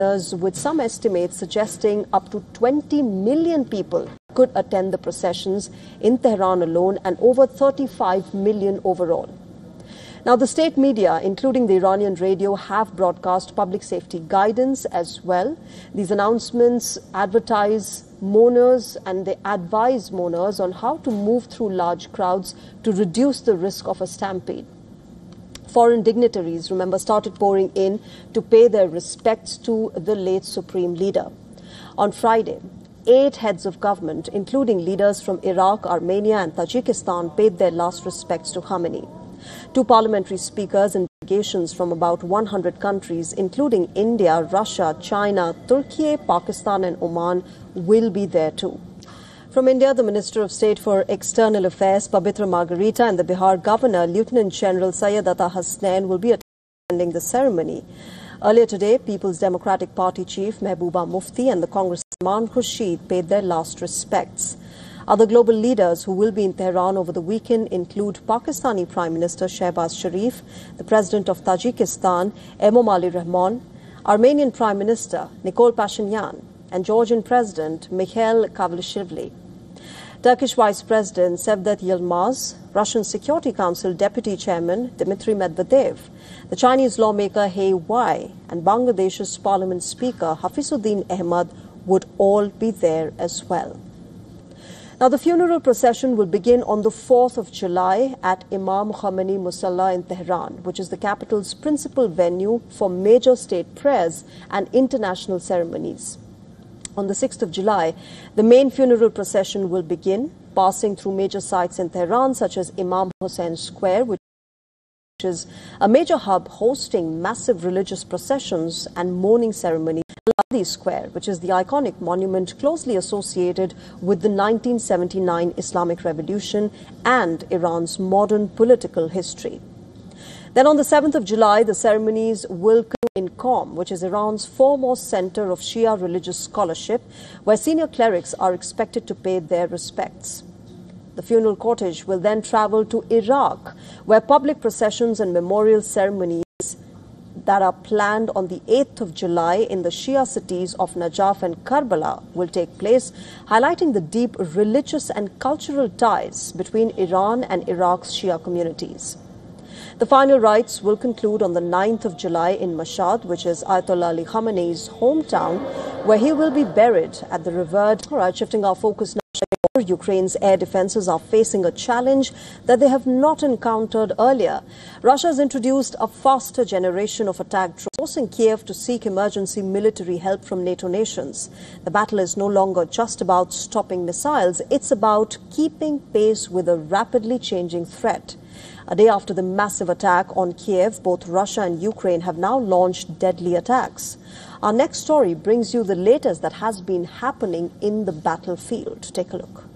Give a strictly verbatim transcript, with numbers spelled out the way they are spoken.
with some estimates suggesting up to twenty million people could attend the processions in Tehran alone and over thirty-five million overall. Now, the state media, including the Iranian radio, have broadcast public safety guidance as well. These announcements advertise mourners and they advise mourners on how to move through large crowds to reduce the risk of a stampede. Foreign dignitaries, remember, started pouring in to pay their respects to the late Supreme Leader. On Friday, eight heads of government, including leaders from Iraq, Armenia and Tajikistan, paid their last respects to Khamenei. Two parliamentary speakers and delegations from about one hundred countries, including India, Russia, China, Turkey, Pakistan and Oman, will be there too. From India, the Minister of State for External Affairs, Pabitra Margarita, and the Bihar Governor, Lieutenant General Syed Ata Hasnain, will be attending the ceremony. Earlier today, People's Democratic Party Chief Mehbooba Mufti and the Congress Salman Khurshid paid their last respects. Other global leaders who will be in Tehran over the weekend include Pakistani Prime Minister Shehbaz Sharif, the President of Tajikistan, Emomali Rahmon, Armenian Prime Minister Nikol Pashinyan, and Georgian President Mikhail Kavalishvili. Turkish Vice President Cevdet Yilmaz, Russian Security Council Deputy Chairman Dmitry Medvedev, the Chinese lawmaker He Wei, and Bangladesh's Parliament Speaker Hafizuddin Ahmad would all be there as well. Now, the funeral procession will begin on the fourth of July at Imam Khomeini Musalla in Tehran, which is the capital's principal venue for major state prayers and international ceremonies. On the sixth of July, the main funeral procession will begin, passing through major sites in Tehran such as Imam Hussein Square, which is a major hub hosting massive religious processions and mourning ceremonies. Al-Adi Square, which is the iconic monument closely associated with the nineteen seventy-nine Islamic Revolution and Iran's modern political history. Then on the seventh of July, the ceremonies will conclude in Qom, which is Iran's foremost center of Shia religious scholarship, where senior clerics are expected to pay their respects. The funeral cortege will then travel to Iraq, where public processions and memorial ceremonies that are planned on the eighth of July in the Shia cities of Najaf and Karbala will take place, highlighting the deep religious and cultural ties between Iran and Iraq's Shia communities. The final rites will conclude on the ninth of July in Mashhad, which is Ayatollah Ali Khamenei's hometown, where he will be buried at the revered... All right, shifting our focus now. Ukraine's air defenses are facing a challenge that they have not encountered earlier. Russia has introduced a faster generation of attack drones, forcing Kiev to seek emergency military help from NATO nations. The battle is no longer just about stopping missiles, it's about keeping pace with a rapidly changing threat. A day after the massive attack on Kiev, both Russia and Ukraine have now launched deadly attacks. Our next story brings you the latest that has been happening in the battlefield. Take a look.